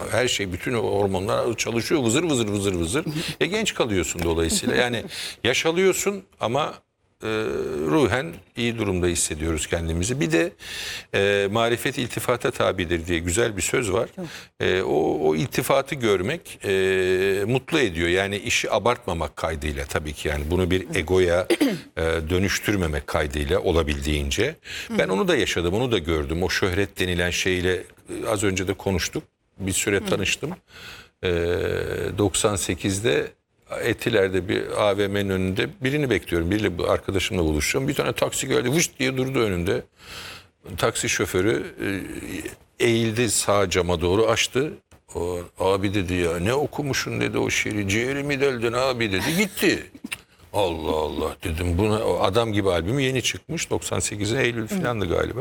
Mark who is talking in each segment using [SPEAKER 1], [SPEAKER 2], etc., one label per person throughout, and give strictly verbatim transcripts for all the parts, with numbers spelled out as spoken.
[SPEAKER 1] her şey, bütün o hormonlar çalışıyor vızır vızır vızır vızır. E genç kalıyorsun dolayısıyla. Yani yaş alıyorsun ama e, ruhen iyi durumda hissediyoruz kendimizi. Bir de e, marifet iltifata tabidir diye güzel bir söz var. E, o, o iltifatı görmek e, mutlu ediyor. Yani işi abartmamak kaydıyla tabii ki, yani bunu bir egoya e, dönüştürmemek kaydıyla olabildiğince. Ben onu da yaşadım, onu da gördüm. O şöhret denilen şeyle e, az önce de konuştuk. Bir süre tanıştım. E, doksan sekizde Etiler'de bir A V M'nin önünde birini bekliyorum. Biriyle, bu arkadaşımla buluşacağım. Bir tane taksi geldi, vış diye durdu önünde. Taksi şoförü e, eğildi sağ cama doğru, açtı. O, abi dedi, ya ne okumuşsun dedi o şiiri, ciğerimi deldin abi dedi, gitti. Allah Allah dedim, buna, o Adam Gibi albümü yeni çıkmış, doksan sekizin Eylül falandı galiba.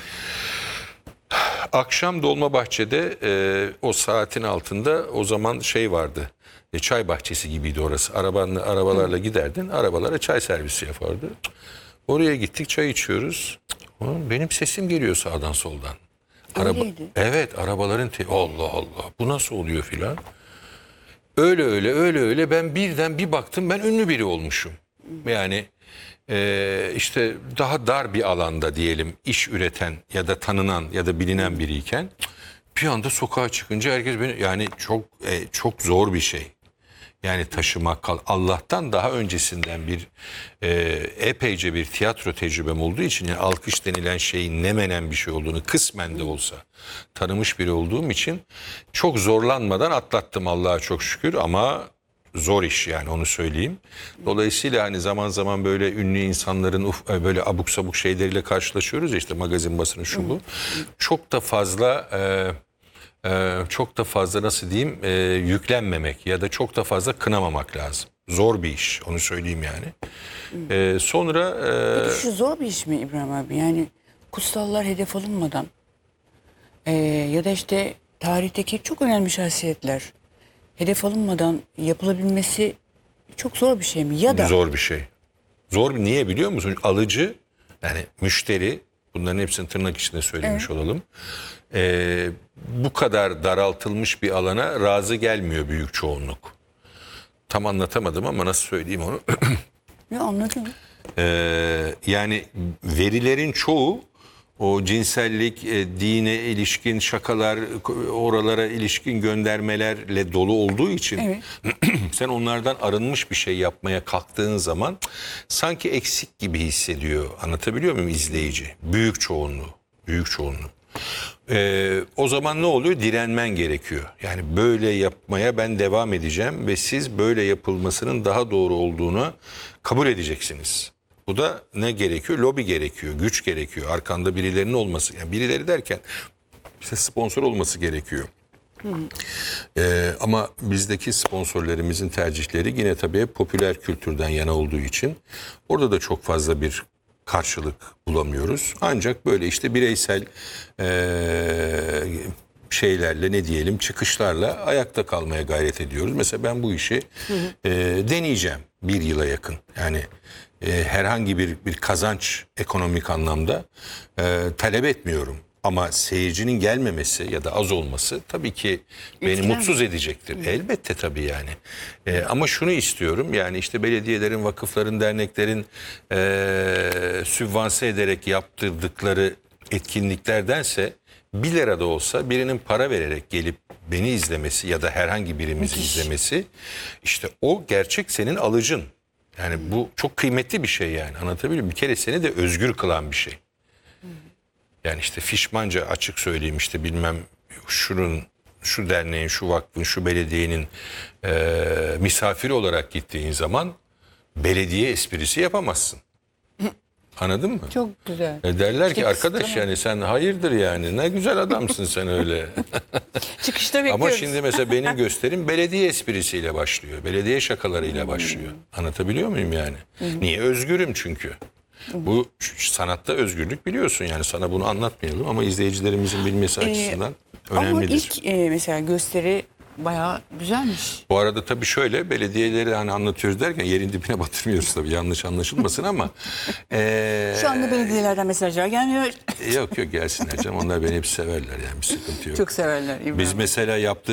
[SPEAKER 1] Akşam Dolmabahçe'de e, o saatin altında o zaman şey vardı. E, çay bahçesi gibiydi orası. Arabanla, arabalarla giderdin. Arabalara çay servisi yapardı. Oraya gittik, çay içiyoruz. Oğlum, benim sesim geliyor sağdan soldan. Araba, evet, arabaların te Allah Allah, bu nasıl oluyor filan. Öyle öyle öyle öyle ben birden bir baktım, ben ünlü biri olmuşum. Yani e, işte daha dar bir alanda diyelim, iş üreten ya da tanınan ya da bilinen biriyken bir anda sokağa çıkınca herkes beni, yani çok e, çok zor bir şey. Yani taşımak, kal Allah'tan daha öncesinden bir e, epeyce bir tiyatro tecrübem olduğu için, yani alkış denilen şeyin ne menen bir şey olduğunu kısmen de olsa tanımış biri olduğum için çok zorlanmadan atlattım Allah'a çok şükür, ama zor iş yani, onu söyleyeyim. Dolayısıyla hani zaman zaman böyle ünlü insanların uf, böyle abuk sabuk şeyleriyle karşılaşıyoruz ya, işte magazin basını şu bu. Çok da fazla... E, Ee, çok da fazla nasıl diyeyim e, yüklenmemek ya da çok da fazla kınamamak lazım. Zor bir iş, onu söyleyeyim yani. Ee, sonra... E...
[SPEAKER 2] Peki şu zor bir iş mi İbrahim abi? Yani kutsallar hedef alınmadan e, ya da işte tarihteki çok önemli şahsiyetler hedef alınmadan yapılabilmesi çok zor bir şey mi? Ya da...
[SPEAKER 1] Zor bir şey. Zor bir, niye biliyor musun? Alıcı, yani müşteri, bunların hepsini tırnak içinde söylemiş evet. olalım. Ee, bu kadar daraltılmış bir alana razı gelmiyor büyük çoğunluk. Tam anlatamadım ama nasıl söyleyeyim onu?
[SPEAKER 2] Ya anladım.
[SPEAKER 1] Ee, yani verilerin çoğu o cinsellik, e, dine ilişkin şakalar, oralara ilişkin göndermelerle dolu olduğu için evet. sen onlardan arınmış bir şey yapmaya kalktığın zaman sanki eksik gibi hissediyor. Anlatabiliyor muyum izleyici? Büyük çoğunluğu, büyük çoğunluğu. Ee, o zaman ne oluyor? Direnmen gerekiyor. Yani böyle yapmaya ben devam edeceğim ve siz böyle yapılmasının daha doğru olduğunu kabul edeceksiniz. Bu da ne gerekiyor? Lobi gerekiyor, güç gerekiyor. Arkanda birilerinin olması, yani birileri derken işte sponsor olması gerekiyor. Ee, ama bizdeki sponsorlarımızın tercihleri yine tabii popüler kültürden yana olduğu için orada da çok fazla bir karşılık bulamıyoruz. Ancak böyle işte bireysel ee, şeylerle, ne diyelim, çıkışlarla ayakta kalmaya gayret ediyoruz. Mesela ben bu işi hı hı. E, deneyeceğim bir yıla yakın. Yani e, herhangi bir bir kazanç ekonomik anlamda e, talep etmiyorum. Ama seyircinin gelmemesi ya da az olması tabii ki beni Etkilen mutsuz edecektir. Hı. Elbette tabii yani. Ee, ama şunu istiyorum, yani işte belediyelerin, vakıfların, derneklerin e, sübvanse ederek yaptırdıkları etkinliklerdense bir lira da olsa birinin para vererek gelip beni izlemesi ya da herhangi birimizi Müthiş. izlemesi, işte o gerçek senin alıcın. Yani Hı. bu çok kıymetli bir şey yani, anlatabiliyor muyum? Bir kere seni de özgür kılan bir şey. Yani işte fişmanca açık söyleyeyim, işte bilmem şunun, şu derneğin, şu vakfın, şu belediyenin e, misafiri olarak gittiğin zaman belediye esprisi yapamazsın. Anladın mı?
[SPEAKER 2] Çok güzel.
[SPEAKER 1] E derler
[SPEAKER 2] işte
[SPEAKER 1] ki arkadaş yani sen hayırdır yani, ne güzel adamsın sen öyle.
[SPEAKER 2] Çıkışta bekliyoruz.
[SPEAKER 1] Ama şimdi mesela benim gösterim belediye esprisiyle başlıyor. Belediye şakalarıyla başlıyor. Anlatabiliyor muyum yani? Niye? Özgürüm çünkü. Bu sanatta özgürlük, biliyorsun yani, sana bunu anlatmayalım ama izleyicilerimizin bilmesi ee, açısından önemlidir.
[SPEAKER 2] Ama ilk e, mesela gösteri bayağı güzelmiş.
[SPEAKER 1] Bu arada tabii şöyle, belediyeleri hani anlatıyoruz derken yerin dibine batırmıyoruz tabii, yanlış anlaşılmasın ama. E,
[SPEAKER 2] Şu anda belediyelerden mesajlar gelmiyor.
[SPEAKER 1] Yok yok, gelsinler canım, onlar beni hep severler yani, bir sıkıntı yok.
[SPEAKER 2] Çok severler İbrahim.
[SPEAKER 1] Biz mesela yaptığı